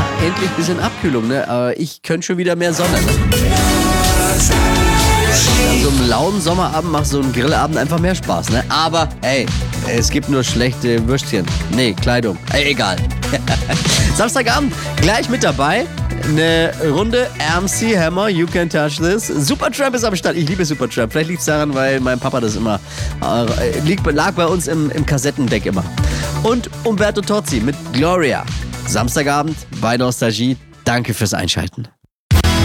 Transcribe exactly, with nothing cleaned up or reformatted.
endlich ein bisschen Abkühlung, ne? Aber ich könnte schon wieder mehr Sonne. Ne? An so einem lauen Sommerabend macht so ein Grillabend einfach mehr Spaß, ne? Aber, hey, es gibt nur schlechte Würstchen. Nee, Kleidung. Ey, egal. Samstagabend gleich mit dabei. Eine Runde M C Hammer, You Can Touch This. Supertramp ist am Start. Ich liebe Supertramp. Vielleicht liegt es daran, weil mein Papa das immer äh, liegt, lag bei uns im, im Kassettendeck immer. Und Umberto Tozzi mit Gloria. Samstagabend bei Nostalgie. Danke fürs Einschalten.